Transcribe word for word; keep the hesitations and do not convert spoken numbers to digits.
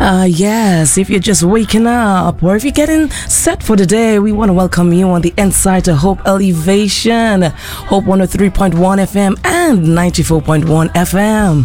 Uh, yes, if you're just waking up or if you're getting set for the day, we want to welcome you on the Inside to Hope Elevation, Hope one oh three point one F M and ninety-four point one F M.